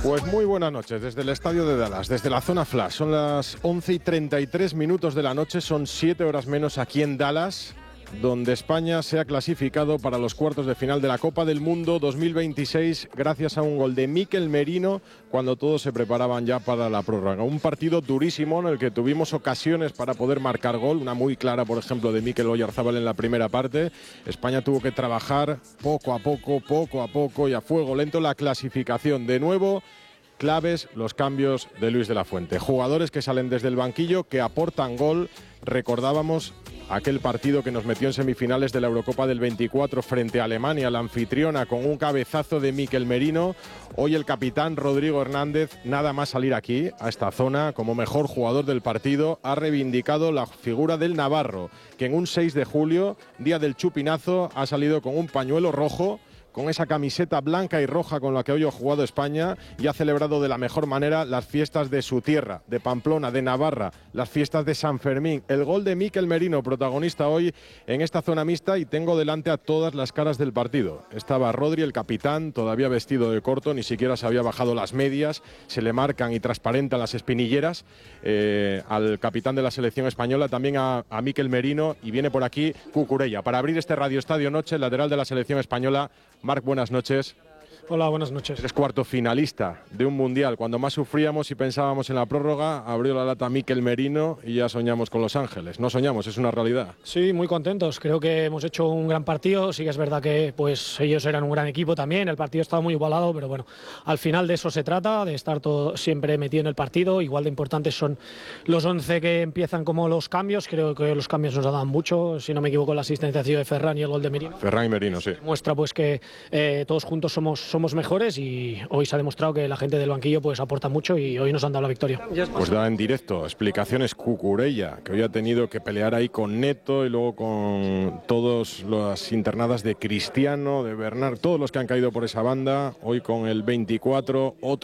Pues muy buenas noches desde el estadio de Dallas, desde la zona Flash. Son las 11:33 de la noche, son 7 horas menos aquí en Dallas, donde España se ha clasificado para los cuartos de final de la Copa del Mundo 2026 gracias a un gol de Mikel Merino cuando todos se preparaban ya para la prórroga. Un partido durísimo en el que tuvimos ocasiones para poder marcar gol, una muy clara, por ejemplo, de Mikel Oyarzabal en la primera parte. España tuvo que trabajar poco a poco y a fuego lento la clasificación. De nuevo, claves los cambios de Luis de la Fuente. Jugadores que salen desde el banquillo, que aportan gol. Recordábamos aquel partido que nos metió en semifinales de la Eurocopa del 24 frente a Alemania, la anfitriona, con un cabezazo de Mikel Merino. Hoy el capitán Rodrigo Hernández, nada más salir aquí, a esta zona, como mejor jugador del partido, ha reivindicado la figura del navarro, que en un 6 de julio, día del chupinazo, ha salido con un pañuelo rojo, con esa camiseta blanca y roja con la que hoy ha jugado España, y ha celebrado de la mejor manera las fiestas de su tierra, de Pamplona, de Navarra, las fiestas de San Fermín. El gol de Mikel Merino, protagonista hoy en esta zona mixta, y tengo delante a todas las caras del partido. Estaba Rodri, el capitán, todavía vestido de corto, ni siquiera se había bajado las medias, se le marcan y transparentan las espinilleras al capitán de la selección española, también a Mikel Merino, y viene por aquí Cucurella para abrir este Radio Estadio Noche, el lateral de la selección española. Marc, buenas noches. Hola, buenas noches. Eres cuarto finalista de un mundial. Cuando más sufríamos y pensábamos en la prórroga, abrió la lata Mikel Merino y ya soñamos con Los Ángeles. No soñamos, es una realidad. Sí, muy contentos. Creo que hemos hecho un gran partido. Sí que es verdad que pues ellos eran un gran equipo también. El partido estaba muy igualado, pero bueno, al final de eso se trata, de estar todo siempre metido en el partido. Igual de importantes son los 11 que empiezan como los cambios. Creo que los cambios nos dan mucho. Si no me equivoco, la asistencia ha sido de Ferran y el gol de Merino. Ferran y Merino, sí. Muestra pues que todos juntos somos mejores, y hoy se ha demostrado que la gente del banquillo pues aporta mucho y hoy nos han dado la victoria. Pues da en directo explicaciones Cucurella, que hoy ha tenido que pelear ahí con Neto y luego con todas las internadas de Cristiano, de Bernard, todos los que han caído por esa banda. Hoy con el 24, otro